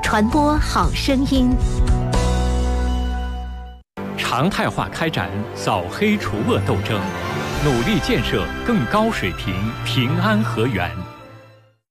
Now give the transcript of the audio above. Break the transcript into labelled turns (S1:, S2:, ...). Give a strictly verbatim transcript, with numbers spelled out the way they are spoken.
S1: 传播好声音。
S2: 常态化开展扫黑除恶斗争，努力建设更高水平平安河源。